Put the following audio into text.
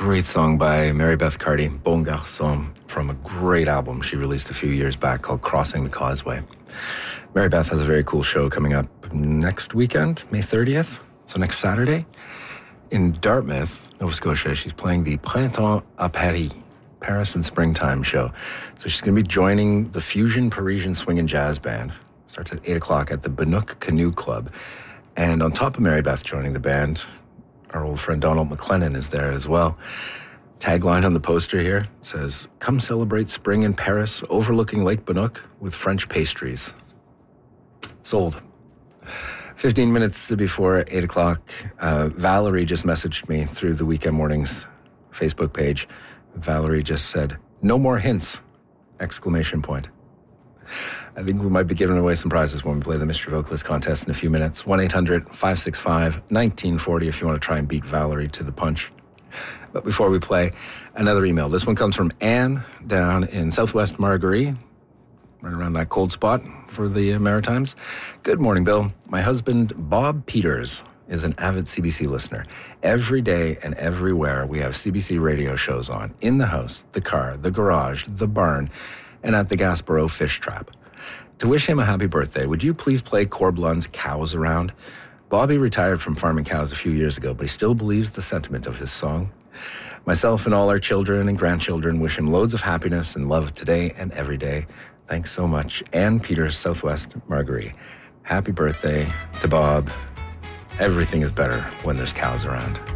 great song by Mary Beth Carty, Bon Garçon, from a great album she released a few years back called Crossing the Causeway. Mary Beth has a very cool show coming up next weekend, May 30th, so next Saturday, in Dartmouth, Nova Scotia. She's playing the Printemps à Paris and Springtime show. So she's going to be joining the Fusion Parisian Swing and Jazz Band. Starts at 8 o'clock at the Banook Canoe Club. And on top of Mary Beth joining the band, our old friend Donald McLennan is there as well. Tagline on the poster here says, "Come celebrate spring in Paris, overlooking Lake Banook with French pastries." Sold. 15 minutes before 8 o'clock, Valerie just messaged me through the Weekend Mornings Facebook page. Valerie just said, "No more hints!" Exclamation point. I think we might be giving away some prizes when we play the Mystery Vocalist contest in a few minutes. 1-800-565-1940 if you want to try and beat Valerie to the punch. But before we play, another email. This one comes from Anne down in Southwest Margaree, right around that cold spot for the Maritimes. Good morning, Bill. My husband, Bob Peters, is an avid CBC listener. Every day and everywhere we have CBC radio shows on. In the house, the car, the garage, the barn, and at the Gasborough Fish Trap. To wish him a happy birthday, would you please play Corblund's Cows Around? Bobby retired from farming cows a few years ago, but he still believes the sentiment of his song. Myself and all our children and grandchildren wish him loads of happiness and love today and every day. Thanks so much. Ann Peters, Southwest Margaree. Happy birthday to Bob. Everything is better when there's cows around.